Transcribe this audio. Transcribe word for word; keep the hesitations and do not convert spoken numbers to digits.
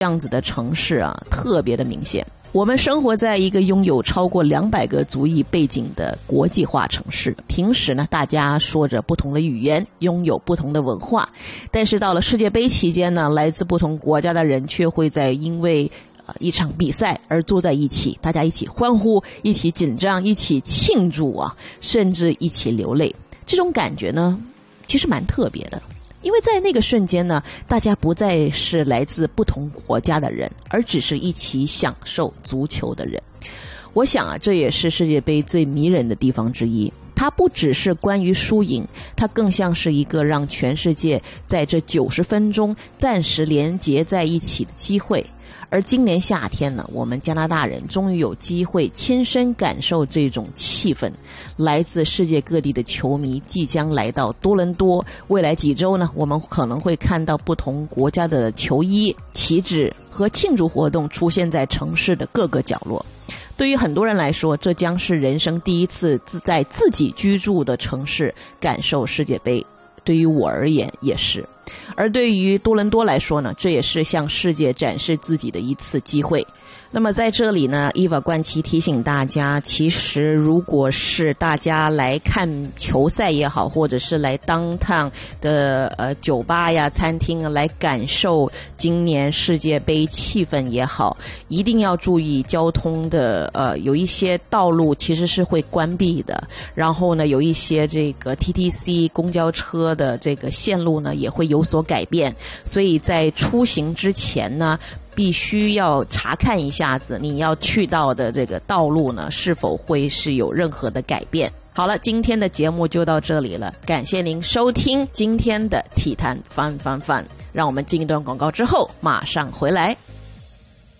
这样子的城市啊，特别的明显。我们生活在一个拥有超过两百个族裔背景的国际化城市，平时呢，大家说着不同的语言，拥有不同的文化，但是到了世界杯期间呢，来自不同国家的人却会在因为呃一场比赛而坐在一起，大家一起欢呼，一起紧张，一起庆祝啊，甚至一起流泪。这种感觉呢，其实蛮特别的。因为在那个瞬间呢，大家不再是来自不同国家的人，而只是一起享受足球的人。我想啊，这也是世界杯最迷人的地方之一。它不只是关于输赢，它更像是一个让全世界在这九十分钟暂时连结在一起的机会。而今年夏天呢，我们加拿大人终于有机会亲身感受这种气氛。来自世界各地的球迷即将来到多伦多，未来几周呢，我们可能会看到不同国家的球衣、旗帜和庆祝活动出现在城市的各个角落。对于很多人来说，这将是人生第一次在自己居住的城市感受世界杯。对于我而言也是。而对于多伦多来说呢，这也是向世界展示自己的一次机会。那么在这里呢，伊娃冠奇提醒大家，其实如果是大家来看球赛也好，或者是来当趟的呃酒吧呀、餐厅啊，来感受今年世界杯气氛也好，一定要注意交通的呃有一些道路其实是会关闭的，然后呢有一些这个 T T C 公交车的这个线路呢也会有所改变，所以在出行之前呢，必须要查看一下子你要去到的这个道路呢是否会是有任何的改变。好了，今天的节目就到这里了，感谢您收听今天的体坛翻翻翻，让我们进一段广告之后马上回来。